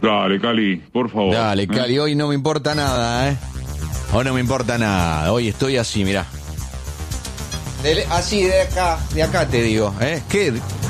Dale, Cali, por favor. Dale, Cali, hoy no me importa nada, ¿eh? Hoy no me importa nada, hoy estoy así, mirá. Así, de acá te digo, ¿eh? Qué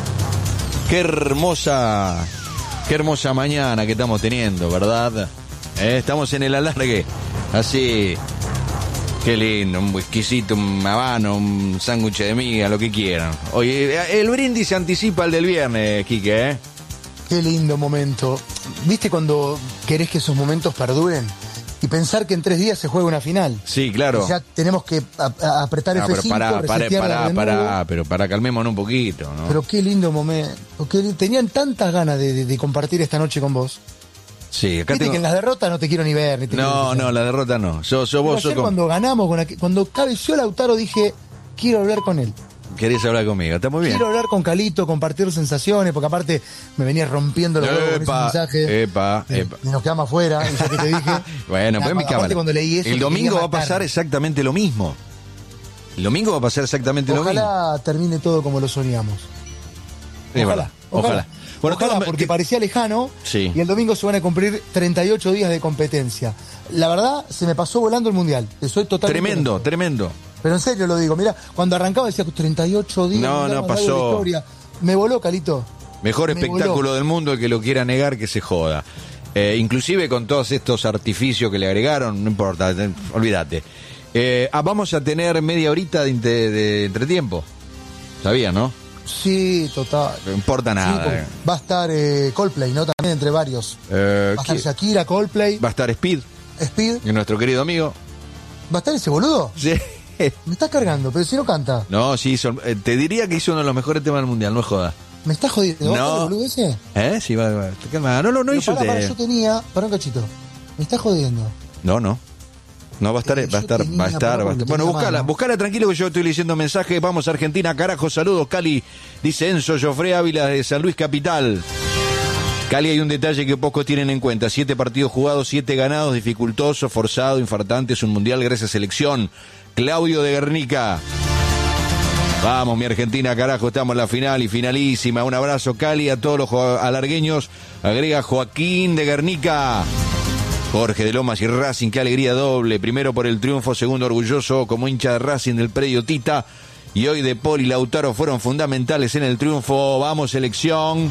hermosa mañana que estamos teniendo, ¿verdad? Estamos en el alargue, así, qué lindo, un whiskycito, un habano, un sándwich de miga, lo que quieran. Oye, el brindis se anticipa al del viernes, Quique, ¿eh? Qué lindo momento. ¿Viste cuando querés que esos momentos perduren? Y pensar que en 3 días se juega una final. Sí, claro. Y ya tenemos que apretar F5, pero calmémonos un poquito, ¿no? Pero qué lindo momento. Tenían tantas ganas de compartir esta noche con vos. Sí, acá Viste que en las derrotas no te quiero ni ver. Ni te no, la derrota no. Cuando ganamos, cuando cabeció Lautaro, dije, quiero hablar con él. Querés hablar conmigo, está muy bien. Quiero hablar con Calito, compartir sensaciones, porque aparte me venía rompiendo los huevos con ese mensaje. Epa. Y nos quedamos afuera, eso que te dije. Bueno, pues mi cámara. Cuando leí eso, el domingo va a pasar exactamente lo mismo. El domingo va a pasar exactamente lo mismo. Ojalá termine todo como lo soñamos. Ojalá. Bueno, ojalá, porque parecía lejano, sí. Y el domingo se van a cumplir 38 días de competencia. La verdad, se me pasó volando el Mundial. Soy totalmente tremendo. Pero en serio lo digo, mirá, cuando arrancaba decía 38 días. No pasó. Me voló, Calito. Mejor espectáculo del mundo, el que lo quiera negar que se joda. Inclusive con todos estos artificios que le agregaron, no importa, olvídate. Vamos a tener media horita de entretiempo. ¿Sabía, no? Sí, total. No importa nada. Sí, va a estar Coldplay, ¿no? También entre varios. Va a estar Shakira, Coldplay. Va a estar Speed. Y nuestro querido amigo. ¿Va a estar ese boludo? Sí. Me estás cargando, pero si no canta. No, sí, te diría que hizo uno de los mejores temas del mundial, no es joda. ¿Me estás jodiendo? ¿Va a estar el boludo ese? Sí, va. Calma. No hizo yo tenía. Para un cachito. ¿Me estás jodiendo? No. No, va a estar. Bueno, buscala tranquilo que yo estoy leyendo mensajes. Vamos, Argentina, carajo, saludos, Cali. Dice Enzo Jofré Ávila de San Luis Capital. Cali, hay un detalle que pocos tienen en cuenta. 7 partidos jugados, 7 ganados, dificultoso, forzado, infartante. Es un mundial gracias a selección. Claudio de Guernica. Vamos, mi Argentina, carajo, estamos en la final y finalísima. Un abrazo, Cali, a todos los alargueños. Agrega Joaquín de Guernica. Jorge de Lomas y Racing, qué alegría doble. Primero por el triunfo, segundo orgulloso como hincha de Racing del predio Tita. Y hoy De Paul y Lautaro fueron fundamentales en el triunfo. Vamos, selección.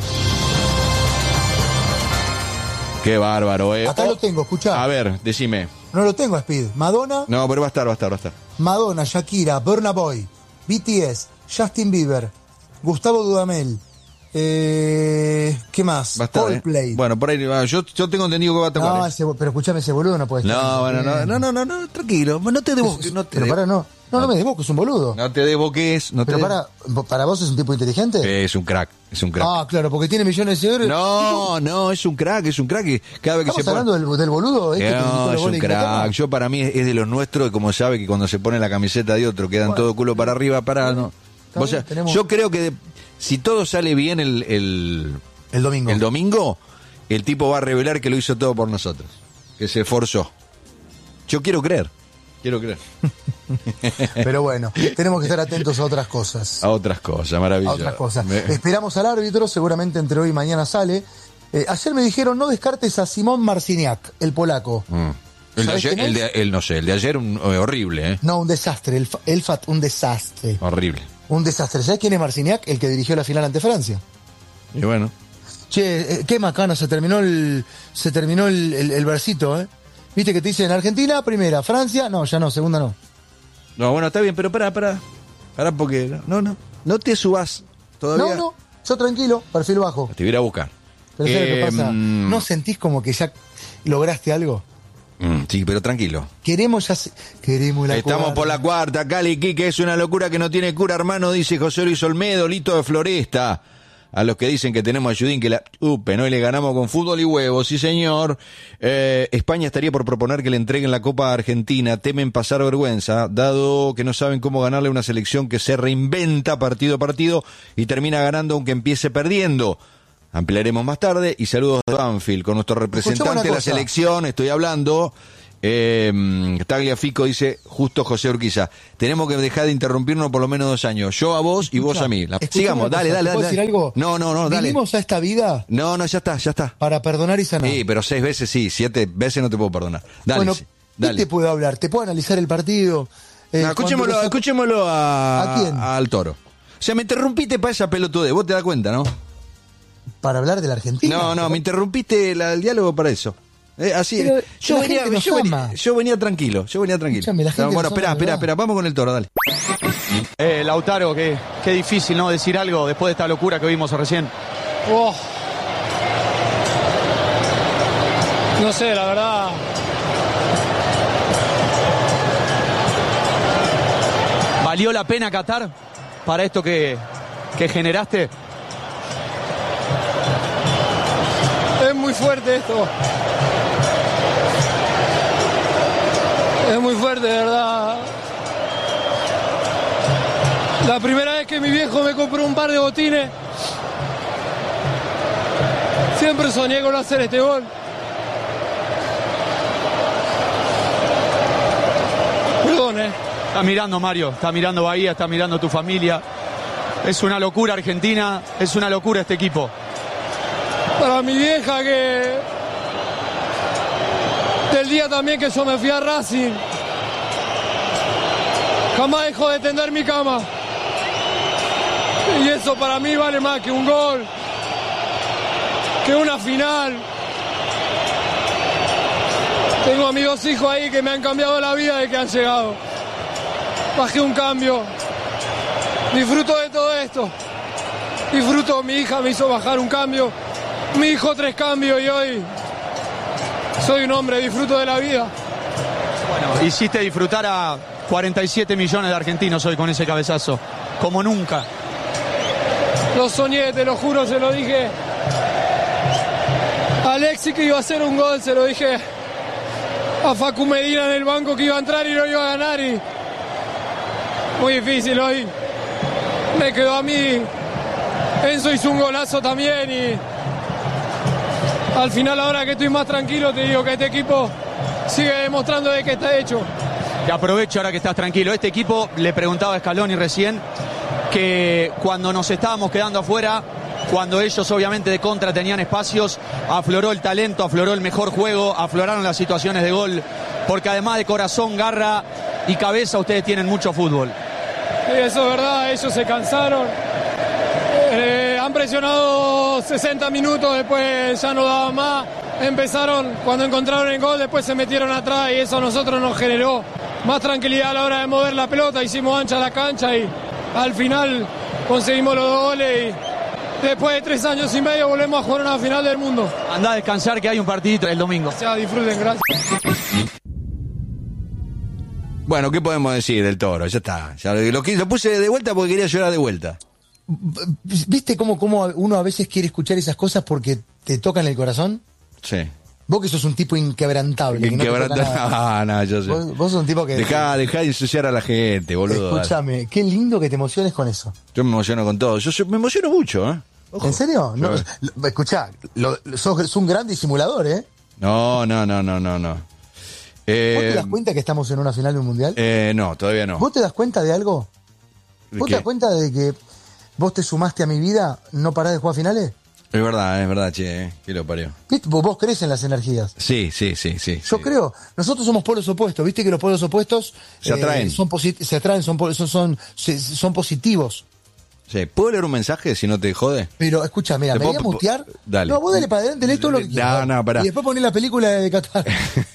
Qué bárbaro, Acá lo tengo, escuchá. A ver, decime. No lo tengo, Speed. Madonna. No, pero va a estar. Madonna, Shakira, Burna Boy, BTS, Justin Bieber, Gustavo Dudamel. ¿Qué más? Va a estar, Coldplay. Bueno, por ahí yo tengo entendido que va a tocar. No, pero escuchame, ese boludo no puede estar. No, tranquilo. No te desboques. No me desboques, es un boludo. No te desboques. ¿Para vos es un tipo inteligente? Es un crack. Ah, claro, porque tiene millones de euros. No, es un crack. Cada vez que ¿Estamos hablando del boludo? No, es un crack. Yo, para mí, es de los nuestros, como sabe que cuando se pone la camiseta de otro quedan todo culo para arriba, O sea, yo creo que si todo sale bien el domingo, el tipo va a revelar que lo hizo todo por nosotros, que se esforzó. Yo quiero creer. Pero bueno, tenemos que estar atentos a otras cosas. Maravilloso. Esperamos al árbitro, seguramente entre hoy y mañana sale. Ayer me dijeron, no descartes a Simón Marciniak, el polaco. El de ayer horrible, No, un desastre. Un desastre. Horrible. Un desastre. ¿Sabes quién es Marciniak? El que dirigió la final ante Francia. Y bueno. Che, qué macana, se terminó el versito, Viste que te dicen Argentina, primera, Francia, no, ya no, segunda no. No, bueno, está bien, pero pará porque no te subas todavía. No, yo tranquilo, perfil bajo. Te voy a buscar. Pero ¿sabes qué pasa? ¿No sentís como que ya lograste algo? Sí, pero tranquilo. Queremos la Estamos cuarta. por la cuarta, Cali, Quique, es una locura que no tiene cura, hermano, dice José Luis Olmedo, Lito de Floresta. A los que dicen que tenemos ayudín, que hoy le ganamos con fútbol y huevos, sí señor. España estaría por proponer que le entreguen la Copa a Argentina, temen pasar vergüenza, dado que no saben cómo ganarle a una selección que se reinventa partido a partido y termina ganando aunque empiece perdiendo. Ampliaremos más tarde y saludos de Banfield con nuestro representante de la selección, estoy hablando. Tagliafico dice, justo José Urquiza, tenemos que dejar de interrumpirnos por lo menos 2 años. Yo a vos y vos a mí. Sigamos, dale. ¿Puedo decir algo? No, dale. ¿Vinimos a esta vida? No, ya está. Para perdonar y sanar. Sí, pero 6 veces sí, 7 veces no te puedo perdonar. Dale, bueno, dale. ¿Qué te puedo hablar? ¿Te puedo analizar el partido? No, escuchémoslo ¿A quién? al Toro. O sea, me interrumpiste para esa pelotudez, vos te das cuenta, ¿no? ¿Para hablar de la Argentina? No, me interrumpiste el diálogo para eso. Así, yo venía tranquilo. Escuchame, la gente bueno, espera, vamos con el Toro, dale. Lautaro, qué difícil, ¿no? Decir algo después de esta locura que vimos recién. No sé, la verdad. ¿Valió la pena Qatar para esto que generaste? Es muy fuerte esto. Es muy fuerte, de verdad. La primera vez que mi viejo me compró un par de botines, siempre soñé con hacer este gol. Perdón, Está mirando Mario, está mirando Bahía, está mirando tu familia. Es una locura Argentina, es una locura este equipo. Para mi vieja, que del día también que yo me fui a Racing, jamás dejó de tender mi cama. Y eso para mí vale más que un gol, que una final. Tengo a mis 2 hijos ahí que me han cambiado la vida de que han llegado. Bajé un cambio. Disfruto de todo esto. Disfruto, mi hija me hizo bajar un cambio. Mi hijo 3 cambios y hoy soy un hombre, disfruto de la vida. Bueno, hiciste disfrutar a 47 millones de argentinos hoy con ese cabezazo, como nunca. Lo soñé, te lo juro, se lo dije a Alexis que iba a hacer un gol, se lo dije a Facu Medina en el banco que iba a entrar y no iba a ganar. Y muy difícil hoy. Me quedó a mí. Enzo hizo un golazo también y al final, ahora que estoy más tranquilo, te digo que este equipo sigue demostrando de que está hecho. Te aprovecho ahora que estás tranquilo. Este equipo, le preguntaba a Scaloni recién, que cuando nos estábamos quedando afuera, cuando ellos obviamente de contra tenían espacios, afloró el talento, afloró el mejor juego, afloraron las situaciones de gol, porque además de corazón, garra y cabeza, ustedes tienen mucho fútbol. Sí, eso es verdad, ellos se cansaron. Han presionado 60 minutos, después ya no daban más. Empezaron, cuando encontraron el gol, después se metieron atrás y eso a nosotros nos generó más tranquilidad a la hora de mover la pelota. Hicimos ancha la cancha y al final conseguimos los 2 goles y después de 3 años y medio volvemos a jugar una final del mundo. Andá a descansar que hay un partidito el domingo. Ya, disfruten, gracias. Bueno, ¿qué podemos decir del Toro? Ya está. Lo puse de vuelta porque quería llorar de vuelta. ¿Viste cómo uno a veces quiere escuchar esas cosas porque te tocan el corazón? Sí. Vos que sos un tipo inquebrantable. No, yo sé. Vos sos un tipo que... Dejá de ensuciar a la gente, boludo. Escúchame, qué lindo que te emociones con eso. Yo me emociono con todo. Me emociono mucho, ¿eh? Ojo. ¿En serio? No, escuchá, sos un gran disimulador, ¿eh? No. ¿Vos te das cuenta que estamos en una final de un mundial? No, todavía no. ¿Vos te das cuenta de algo? ¿Vos te das cuenta de que vos te sumaste a mi vida, no parás de jugar finales? Es verdad, che, que lo parió. ¿Viste? Vos crees en las energías. Sí. Yo creo. Nosotros somos polos opuestos. ¿Viste que los polos opuestos se atraen? Son positivos. Sí. ¿Puedo leer un mensaje si no te jode? Pero escucha, mira, me voy a mutear. Dale. No, vos dale para adelante, lees todo lo que quieras. No, pará. Y después poné la película de Qatar.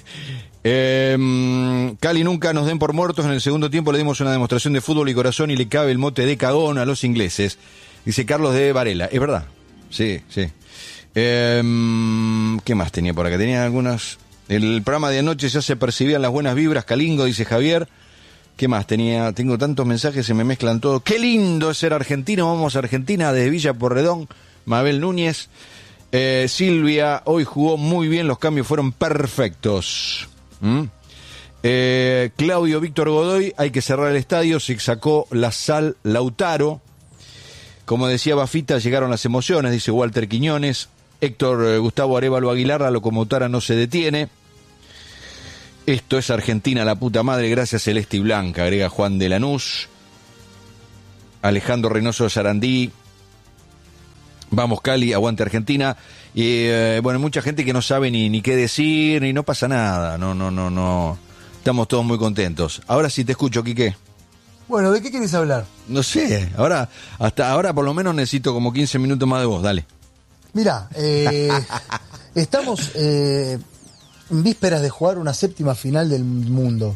Cali, nunca nos den por muertos. En el segundo tiempo le dimos una demostración de fútbol y corazón y le cabe el mote de cagón a los ingleses. Dice Carlos de Varela. Es verdad. Sí. ¿Qué más tenía por acá? Tenía algunas... El programa de anoche ya se percibían las buenas vibras. Calingo, dice Javier. ¿Qué más tenía? Tengo tantos mensajes, se me mezclan todos. Qué lindo es ser argentino. Vamos a Argentina desde Villa Porredón. Mabel Núñez. Silvia, hoy jugó muy bien. Los cambios fueron perfectos. Claudio Víctor Godoy, hay que cerrar el estadio. Se sacó la sal Lautaro. Como decía Bafita, llegaron las emociones, dice Walter Quiñones. Héctor Gustavo Arévalo Aguilar, la locomotora no se detiene. Esto es Argentina, la puta madre, gracias Celeste y Blanca, agrega Juan de Lanús. Alejandro Reynoso de Sarandí. Vamos Cali, aguante Argentina. Y bueno, mucha gente que no sabe ni qué decir, y no pasa nada. No. Estamos todos muy contentos. Ahora sí te escucho, Quique. Bueno, ¿de qué querés hablar? No sé, hasta ahora por lo menos necesito como 15 minutos más de vos, dale. Mirá, estamos en vísperas de jugar una séptima final del mundo.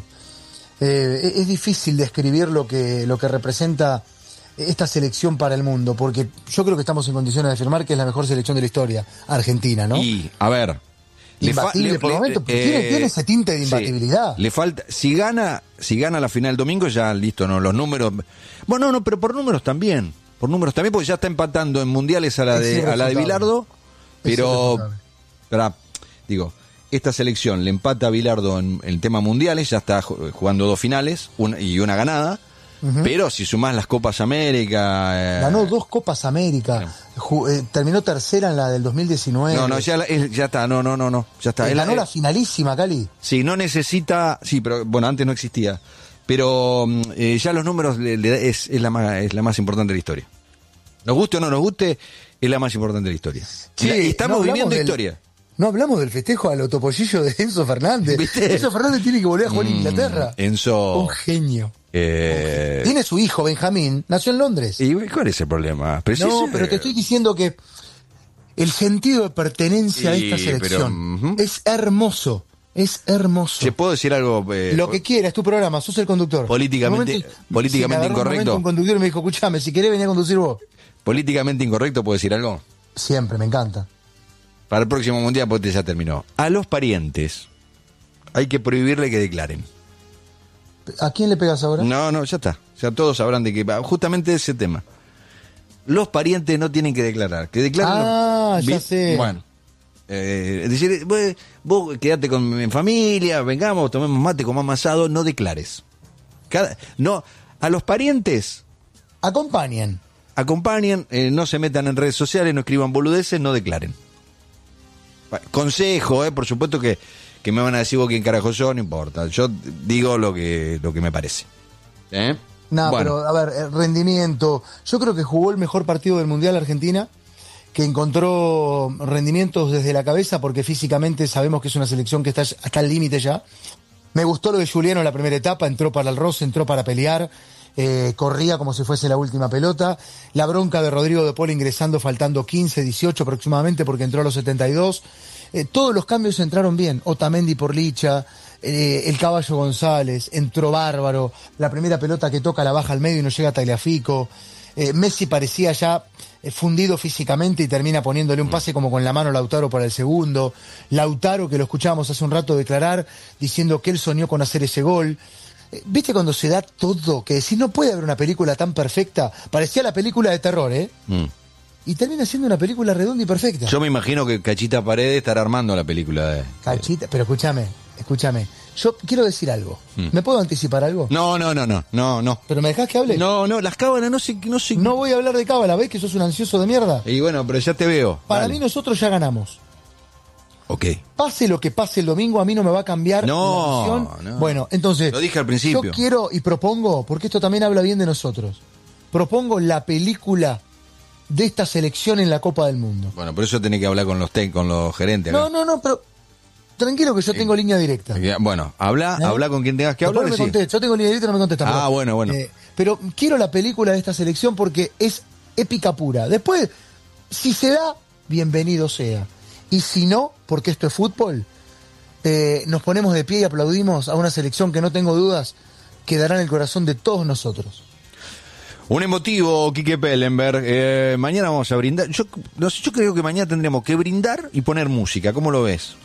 Es difícil describir lo que representa esta selección para el mundo, porque yo creo que estamos en condiciones de afirmar que es la mejor selección de la historia, Argentina, ¿no? Y, a ver... Imbatible por momento, tiene ese tinte de imbatibilidad. Sí, le falta, si gana la final el domingo, ya listo, no, los números. Bueno, no, pero por números también, porque ya está empatando en mundiales a la de Bilardo, pero digo, esta selección le empata a Bilardo en el tema mundiales, ya está jugando 2 finales y una ganada. Pero si sumás las Copas América... Ganó 2 Copas América. Terminó tercera en la del 2019. No, ya está, no, ya está. Ganó la finalísima, Cali. Sí, no necesita... Sí, pero bueno, antes no existía. Pero ya los números es la más importante de la historia. Nos guste o no nos guste, es la más importante de la historia. Sí, y estamos viviendo historia. No hablamos del festejo al autopollillo de Enzo Fernández. ¿Viste? Enzo Fernández tiene que volver a jugar en Inglaterra. Enzo... Un genio. Tiene su hijo, Benjamín, nació en Londres. ¿Y cuál es el problema? Pero te estoy diciendo que el sentido de pertenencia a esta selección es hermoso. Es hermoso. ¿Te puedo decir algo? Lo que quieras, es tu programa, sos el conductor. Políticamente incorrecto. Un conductor y me dijo, escuchame, si querés venir a conducir vos. Políticamente incorrecto, ¿puedo decir algo? Siempre, me encanta. Para el próximo mundial, porque ya terminó. A los parientes hay que prohibirle que declaren. ¿A quién le pegas ahora? No, ya está. Ya todos sabrán de que justamente ese tema. Los parientes no tienen que declarar. Que declaren. Ya sé. Bueno. Es decir, vos quedate con mi familia, vengamos, tomemos mate, comamos asado, no declares. A los parientes acompañen, no se metan en redes sociales, no escriban boludeces, no declaren. Consejo, por supuesto que me van a decir vos quién carajo yo, no importa. Yo digo lo que me parece. No, bueno. Pero a ver, rendimiento. Yo creo que jugó el mejor partido del Mundial Argentina, que encontró rendimientos desde la cabeza, porque físicamente sabemos que es una selección que está al límite ya. Me gustó lo de Juliano en la primera etapa, entró para el roce, entró para pelear, corría como si fuese la última pelota. La bronca de Rodrigo de Paul ingresando faltando 15, 18 aproximadamente, porque entró a los 72. Todos los cambios entraron bien. Otamendi por Licha, el Caballo González, entró bárbaro. La primera pelota que toca la baja al medio y no llega a Tagliafico. Messi parecía ya fundido físicamente y termina poniéndole un pase como con la mano a Lautaro para el segundo. Lautaro, que lo escuchábamos hace un rato declarar, diciendo que él soñó con hacer ese gol. ¿Viste cuando se da todo? Que decís, no puede haber una película tan perfecta. Parecía la película de terror, Y termina siendo una película redonda y perfecta. Yo me imagino que Cachita Paredes estará armando la película Cachita, pero escúchame. Yo quiero decir algo. ¿Me puedo anticipar algo? No. ¿Pero me dejás que hable? No, las cábalas no sé. No voy a hablar de cábala, ¿ves que sos un ansioso de mierda? Y bueno, pero ya te veo. Para mí nosotros ya ganamos. Ok. Pase lo que pase el domingo, a mí no me va a cambiar la visión. No. Bueno, entonces... Lo dije al principio. Yo quiero y propongo, porque esto también habla bien de nosotros, propongo la película de esta selección en la Copa del Mundo. Bueno, por eso tenés que hablar con los gerentes. No, pero... Tranquilo que yo tengo línea directa. Bueno, habla con quien tengas que hablar. Yo tengo línea directa y no me contestas. Bueno. Pero quiero la película de esta selección porque es épica pura. Después, si se da, bienvenido sea. Y si no, porque esto es fútbol, nos ponemos de pie y aplaudimos a una selección que no tengo dudas quedará en el corazón de todos nosotros. Un emotivo, Quique Pellenberg. Mañana vamos a brindar. Yo creo que mañana tendremos que brindar y poner música. ¿Cómo lo ves?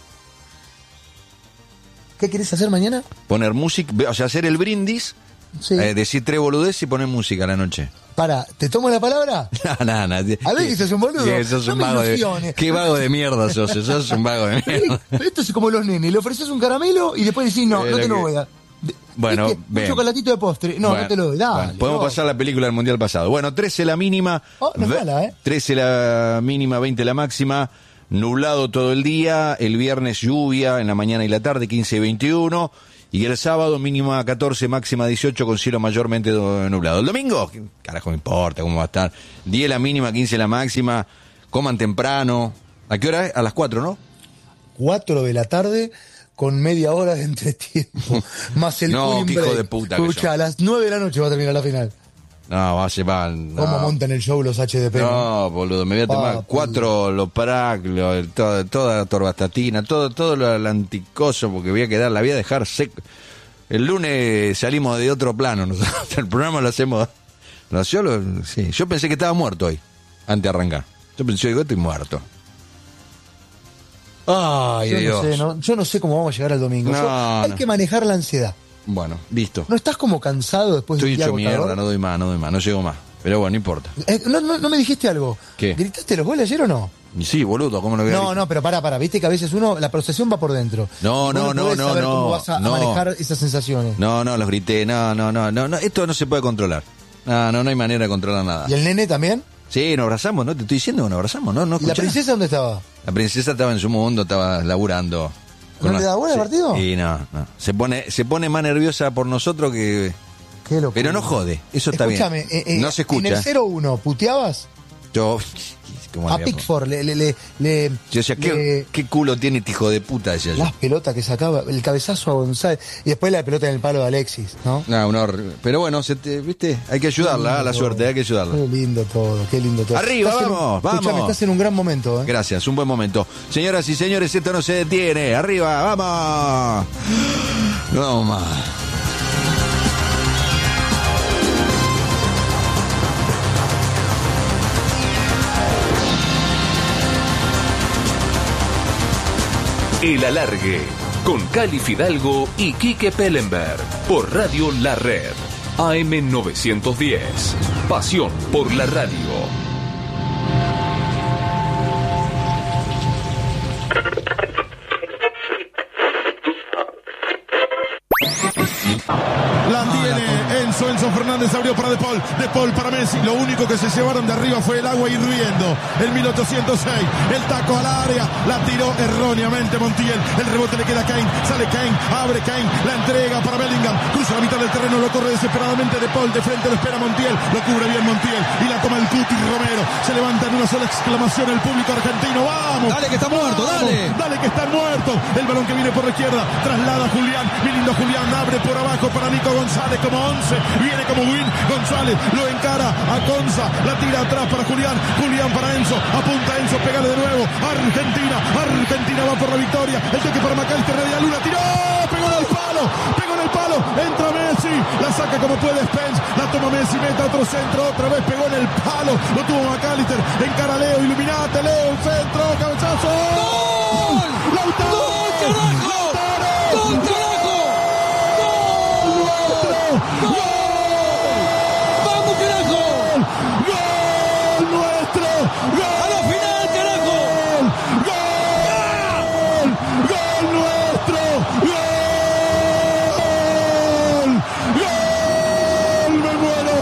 ¿Qué querés hacer mañana? Poner música, o sea, hacer el brindis, sí. Decir 3 boludeces y poner música a la noche. Pará, ¿te tomo la palabra? No. A ver que sos un boludo. Sí, sos un vago qué vago de mierda sos un vago de mierda. Esto es como los nenes, le ofreces un caramelo y después decís, no te lo voy a dar. Bueno, un chocolatito de postre. No te lo doy, dale. Bueno, podemos pasar la película del Mundial pasado. Bueno, 13 la mínima. No es mala, 13 la mínima, 20 la máxima. nublado todo el día, el viernes lluvia en la mañana y la tarde, 15 y 21, y el sábado mínima 14, máxima 18 con cielo mayormente nublado. El domingo, ¿qué carajo me importa cómo va a estar? 10 la mínima, 15 la máxima, coman temprano. ¿A qué hora es? A las 4, ¿no? 4 de la tarde con media hora de entretiempo, más el no, qué hijo de puta. Escucha, a las 9 de la noche va a terminar la final. No, va a ser mal. ¿Cómo montan el show los HDP? No, boludo, me voy a tomar 4 los Parac, toda la torvastatina, todo lo anticoso, porque voy a dejar seco. El lunes salimos de otro plano, nosotros, el programa lo hacemos. Yo pensé que estaba muerto hoy, antes de arrancar. Yo pensé que estoy muerto. Ay, Dios. Yo no sé cómo vamos a llegar al domingo. Hay que manejar la ansiedad. Bueno, listo. ¿No estás como cansado después de un día agotador? Estoy hecho mierda, no doy más, no llego más. Pero bueno, no importa. No me dijiste algo. ¿Qué? ¿Gritaste los goles ayer o no? Sí, boludo, ¿cómo lo voy a gritar? No, pero pará, viste que a veces la procesión va por dentro. No. ¿Cómo vas a manejar esas sensaciones? No, los grité, no, esto no se puede controlar. No hay manera de controlar nada. ¿Y el nene también? Sí, nos abrazamos, ¿no? Te estoy diciendo que nos abrazamos, ¿no? ¿Y la princesa dónde estaba? La princesa estaba en su mundo, estaba laburando. ¿No le da bola el partido? Sí, no. Se pone más nerviosa por nosotros que... Qué locura. Pero no jode, eso está bien. Escúchame, no se escucha. En el 0-1, ¿puteabas? Yo... A Pickford yo decía, ¿qué culo tiene este hijo de puta? Decía yo. Las pelotas que sacaba, el cabezazo a González y después la pelota en el palo de Alexis, ¿no? Pero bueno, ¿viste? Hay que ayudarla, a la suerte, hay que ayudarla. Qué lindo todo. Arriba, vamos. Escuchame, estás en un gran momento, ¿eh? Gracias, un buen momento. Señoras y señores, esto no se detiene. Arriba, vamos. No más. El Alargue, con Cali Fidalgo y Quique Pellenberg, por Radio La Red, AM 910. Pasión por la radio. La tiene Enzo Fernández, abrió para De Paul para Messi. Lo único que se llevaron de arriba fue el agua hirviendo. El 1806, el taco al área, la tiró erróneamente Montiel. El rebote le queda a Kane, sale Kane, abre Kane, la entrega para Bellingham, cruza la mitad del terreno, lo corre desesperadamente De Paul, de frente lo espera Montiel, lo cubre bien Montiel y la toma el Cuti Romero. Se levanta en una sola exclamación el público argentino. ¡Vamos! Dale que está muerto, dale que está muerto. El balón que viene por la izquierda, traslada a Julián, mi lindo Julián, abre por abajo para Nico González como 11, viene como Win, González lo encara a Conza, la tira atrás para Julián para Enzo, apunta Enzo, pégale de nuevo, Argentina va por la victoria, el toque para McAllister, Media Luna, tiró, pegó en el palo, entra Messi, la saca como puede Spence, la toma Messi, mete otro centro, otra vez pegó en el palo, lo tuvo McAllister, encara Leo, iluminate Leo, centro, cabezazo, ¡gol! ¡Lautaro! ¡Gol, carajo! ¡Gol, carajo! ¡Gol! ¡Vamos, carajo! ¡Gol nuestro! ¡Gol! ¡A la final, carajo! ¡Gol! ¡Gol nuestro! ¡Gol! ¡Gol! ¡Me muero!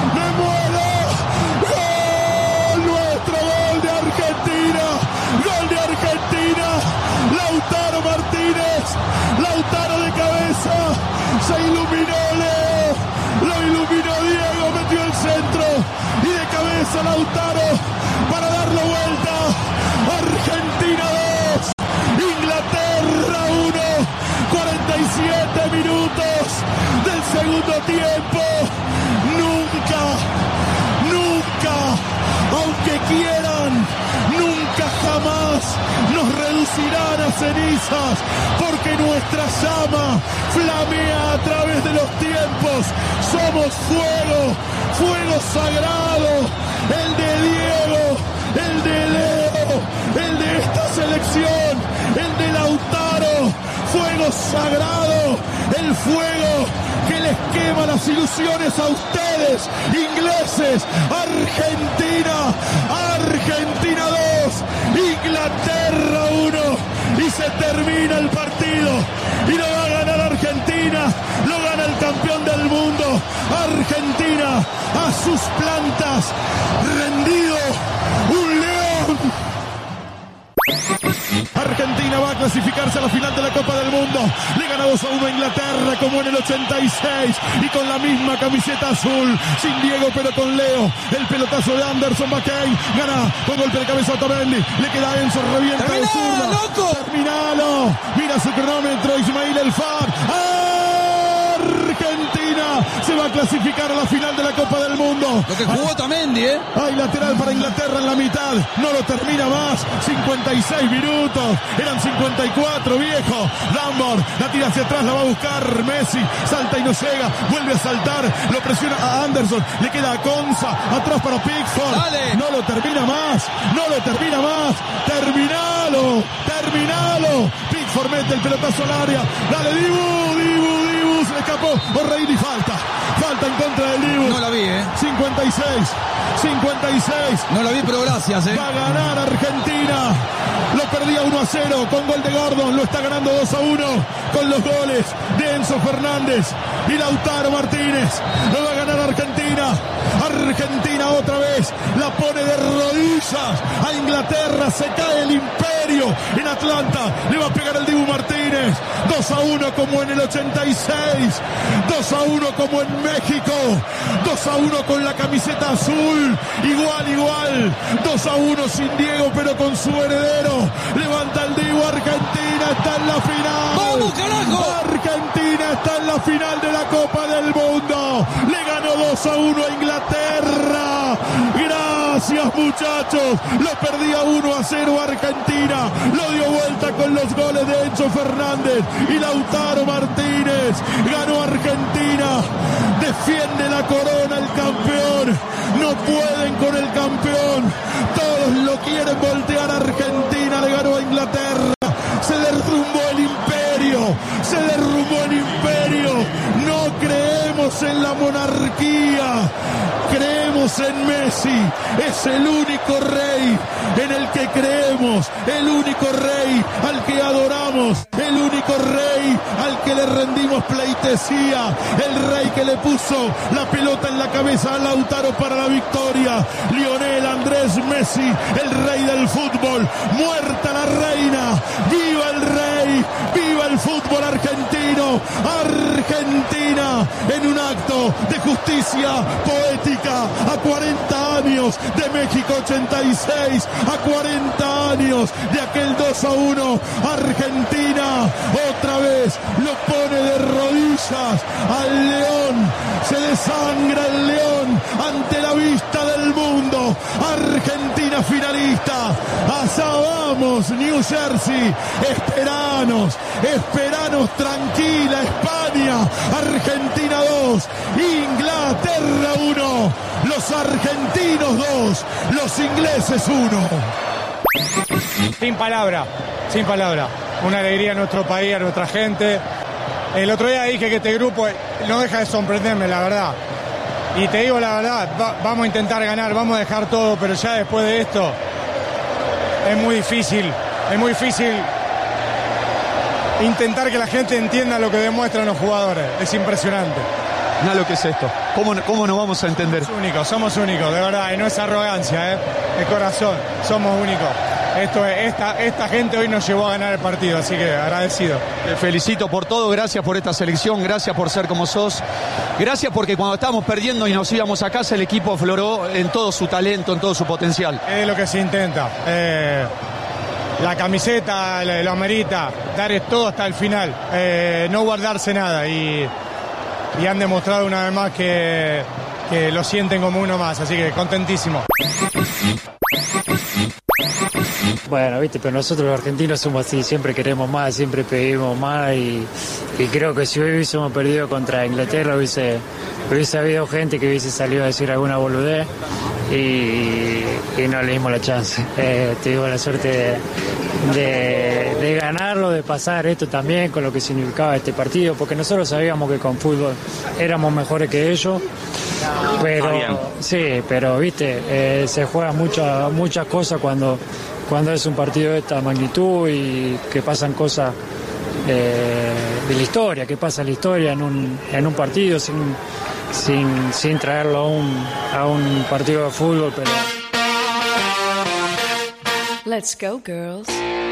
¡Gol nuestro! ¡Gol de Argentina! ¡Gol de Argentina! Lautaro Martínez, Lautaro de cabeza, se iluminó Leo, lo iluminó Diego, metió el centro y de cabeza Lautaro para darlo vuelta. Argentina 2, Inglaterra 1, 47 minutos del segundo tiempo. Nunca, aunque quieran, nunca jamás nos reducirán a cenizas, porque nuestra llama flamea a través de los tiempos. Somos fuego sagrado, el de Diego, el de Leo, el de esta selección, el de Lautaro, fuego sagrado, el fuego que les quema las ilusiones a ustedes, ingleses. Argentina 2, Inglaterra 1, y se termina el partido, y lo va a ganar Argentina, lo gana el campeón del mundo. Argentina a sus plantas, rendido, un león. Argentina va a clasificarse a la final de la Copa del Mundo. Le gana 2-1 a Inglaterra como en el 86 y con la misma camiseta azul, sin Diego pero con Leo. El pelotazo de Anderson McCain gana con golpe de cabeza a Otamendi. Le queda Enzo, revienta de zurda. ¡Loco! Terminalo. Mira su cronómetro Ismail El Far. Argentina se va a clasificar a la final de la Copa del Mundo. Lo que jugó Otamendi, Hay lateral para Inglaterra en la mitad. No lo termina más. 56 minutos. Eran 54, viejo. Dunbar la tira hacia atrás, la va a buscar Messi. Salta y no llega. Vuelve a saltar. Lo presiona a Anderson. Le queda a Konsa. Atrás para Pickford. Dale. No lo termina más. No lo termina más. Terminalo. Terminalo. Pickford mete el pelotazo al área. Dale, Dibu. Se le escapó O'Reilly, falta en contra del Dibu. No la vi, 56. No la vi, pero gracias, Va a ganar Argentina. Lo perdía 1-0 con gol de Gordon. Lo está ganando 2-1 con los goles de Enzo Fernández y Lautaro Martínez. Lo va a ganar Argentina. Argentina otra vez la pone de rodillas a Inglaterra. Se cae el imperio en Atlanta. Le va a pegar el Dibu Martínez. 2-1 como en el 86. 2-1 como en México. 2-1 con la camiseta azul. Igual. 2-1 sin Diego pero con su heredero. Levanta el Dibu. Argentina está en la final. ¡Vamos, carajo! Argentina está en la final de la Copa del Mundo. Le ganó 2-1 a Inglaterra. Gracias, muchachos. Lo perdía 1-0 Argentina. Lo dio vuelta con los goles de Enzo Fernández y Lautaro Martínez. Ganó Argentina. Defiende la corona el campeón. No pueden con el campeón. Todos lo quieren voltear. Argentina le ganó a Inglaterra. Se derrumbó el imperio. No creemos en la monarquía. Creemos en Messi. Es el único rey en el que creemos. El único rey al que adoramos. El único rey al que le rendimos pleitesía. El rey que le puso la pelota en la cabeza a Lautaro para la victoria. Lionel Andrés Messi, el rey del fútbol. Muerta la reina. ¡Viva el rey! ¡Viva el fútbol argentino! Argentina en un acto de justicia poética a 40 años de México 86, a 40 años de aquel 2-1. Argentina otra vez lo pone de rodillas al león. Se desangra el león ante la vista del mundo. Argentina finalista. Allá vamos, New Jersey. Esperanos tranquila España. Argentina 2, Inglaterra 1. Los argentinos 2, los ingleses 1. Sin palabra. Una alegría a nuestro país, a nuestra gente. El otro día dije que este grupo no deja de sorprenderme, la verdad. Y te digo la verdad, vamos a intentar ganar, vamos a dejar todo, pero ya después de esto es muy difícil intentar que la gente entienda lo que demuestran los jugadores. Es impresionante. Nada lo que es esto. ¿Cómo nos vamos a entender? Somos únicos, de verdad, y no es arrogancia, es corazón, somos únicos. Esta gente hoy nos llevó a ganar el partido, así que agradecido. Te felicito por todo, gracias por esta selección, gracias por ser como sos, gracias porque cuando estábamos perdiendo y nos íbamos a casa, el equipo afloró en todo su talento, en todo su potencial. Es lo que se intenta. La camiseta lo amerita, dar todo hasta el final, no guardarse nada y han demostrado una vez más que lo sienten como uno más, así que contentísimo. Bueno, viste, pero nosotros los argentinos somos así, siempre queremos más, siempre pedimos más y creo que si hoy hubiésemos perdido contra Inglaterra hubiese habido gente que hubiese salido a decir alguna boludez y no le dimos la chance. Tuvimos la suerte de ganarlo, de pasar esto también con lo que significaba este partido, porque nosotros sabíamos que con fútbol éramos mejores que ellos, pero viste, se juegan muchas cosas cuando es un partido de esta magnitud y que pasan cosas de la historia, que pasa la historia en un partido sin traerlo a un partido de fútbol, pero... Let's go, girls.